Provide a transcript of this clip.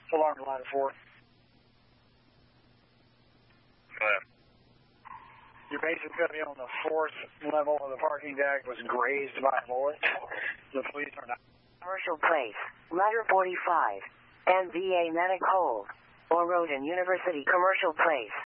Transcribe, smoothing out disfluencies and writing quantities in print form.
Alarm line 4. Go ahead. Your base is going to be on the 4th level of the parking deck, was grazed by a bullet. The police are not. Commercial Place, letter 45, NVA Medic Hold, or Road and University Commercial Place.